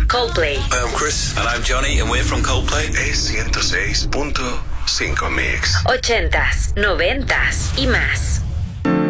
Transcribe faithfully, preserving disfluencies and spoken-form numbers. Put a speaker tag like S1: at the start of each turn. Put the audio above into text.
S1: Coldplay.
S2: Hi, I'm Chris. And I'm Johnny, and we're from Coldplay.
S3: Es ciento seis punto cinco Mix.
S1: Ochentas, noventas y más.